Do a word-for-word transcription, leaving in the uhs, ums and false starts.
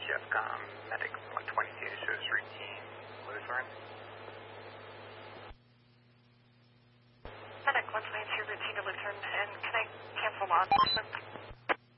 Jeffcom, Medic one twenty-two shows routine Lutheran. Medic one twenty-two routine to Lutheran, and can I cancel law enforcement?